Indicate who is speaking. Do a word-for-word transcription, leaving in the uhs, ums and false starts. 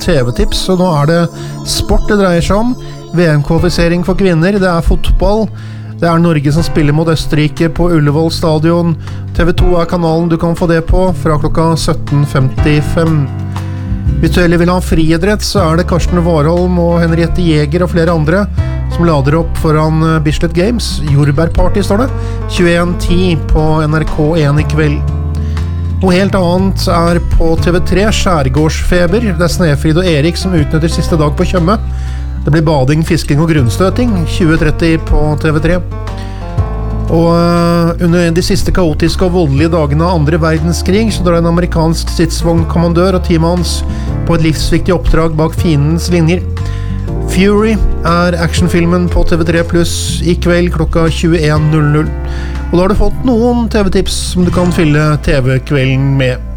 Speaker 1: T V-tips, og nå er det sport det dreier seg om. V M-kvalifisering for kvinner, det er fotball. Det er Norge som spiller mot Østerrike på Ullevål stadion. T V to er kanalen du kan få det på fra klokka sytten femtifem. Hvis du heller vil ha friidrett, så er det Karsten Warholm og Henriette Jäger og flere andre som lader opp foran Bislett Games. Jordbærparty står det. tjueen ti på N R K én i kveld. Noe helt annet er på T V tre, Skjærgårdsfeber. Det er Snefrid og Erik som utnytter siste dag på Tjøme. Det blir bading, fisking og grunnstøting, tjue tretti på T V tre. Og under de siste kaotiske og voldelige dagene av andre verdenskrig, så drar en amerikansk stridsvognkommandør og teamet hans på et livsviktig oppdrag bak fiendens linjer. Fury er actionfilmen på T V tre pluss i kveld klokka tjueen null null. Og da har du fått noen T V-tips som du kan fylle T V-kvelden med.